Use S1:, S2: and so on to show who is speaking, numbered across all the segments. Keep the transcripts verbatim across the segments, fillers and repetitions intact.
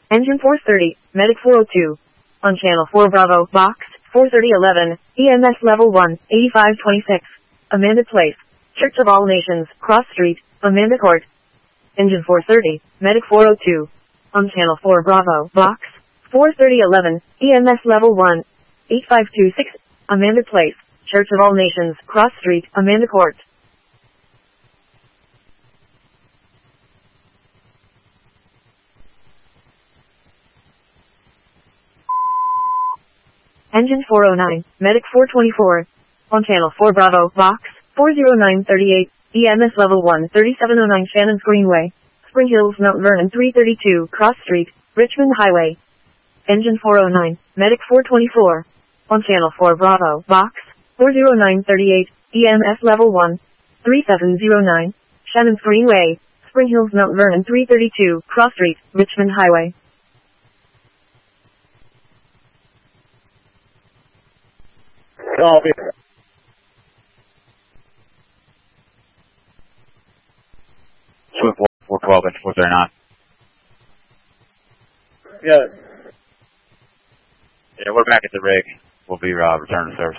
S1: Engine four thirty, Medic four oh two. On Channel four Bravo, Box, four thirty eleven, E M S Level one, eighty-five twenty-six. Amanda Place, Church of All Nations, Cross Street, Amanda Court. Engine four thirty, Medic four oh two. On Channel four Bravo, Box, four thirty eleven, E M S Level one, eighty-five twenty-six. Amanda Place, Church of All Nations, Cross Street, Amanda Court. Engine four oh nine, Medic four twenty-four. On Channel four Bravo, Box, four oh nine thirty-eight, E M S Level one, thirty-seven oh nine Shannon's Greenway, Spring Hills, Mount Vernon three thirty-two, Cross Street, Richmond Highway. Engine four oh nine, Medic four twenty-four. On Channel four Bravo, Box, four oh nine thirty-eight, E M S Level one, thirty-seven oh nine, Shannon's Greenway, Spring Hills, Mount Vernon three thirty-two, Cross Street, Richmond Highway.
S2: Copy.
S3: Swift four twelve, engine four thirty-nine.
S2: Got it.
S3: Yeah, we're back at the rig. We'll be uh, returning to service.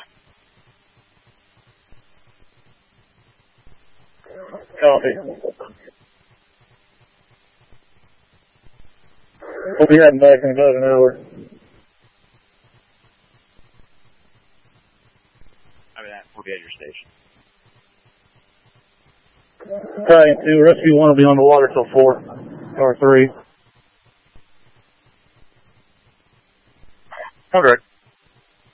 S2: Copy. We'll be heading back in about an hour.
S3: I mean, we'll be at your station.
S2: Trying to, Rescue one will be on the water till four, or three.
S3: Okay.